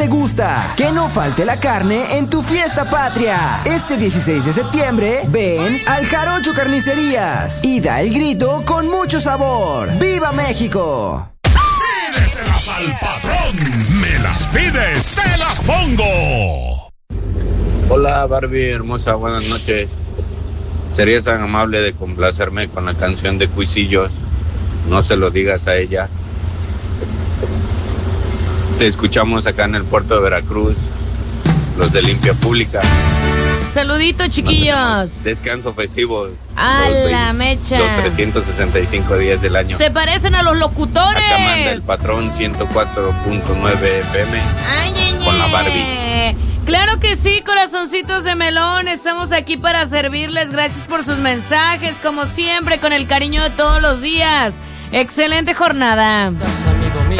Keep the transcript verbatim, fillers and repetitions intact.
te gusta. Que no falte la carne en tu fiesta patria. Este dieciséis de septiembre, ven al Jarocho Carnicerías y da el grito con mucho sabor. ¡Viva México! Pídeselas al patrón. Me las pides, te las pongo. Hola Barbie, hermosa, buenas noches. ¿Serías tan amable de complacerme con la canción de Cuisillos? No se lo digas a ella. Te escuchamos acá en el puerto de Veracruz, los de Limpia Pública. Saludito, chiquillos. Descanso festivo. A la mecha. Los trescientos sesenta y cinco días del año. Se parecen a los locutores. Acá manda el patrón ciento cuatro punto nueve F M. Ay, ay, con la ay. Barbie. Claro que sí, corazoncitos de melón. Estamos aquí para servirles. Gracias por sus mensajes, como siempre, con el cariño de todos los días. Excelente jornada.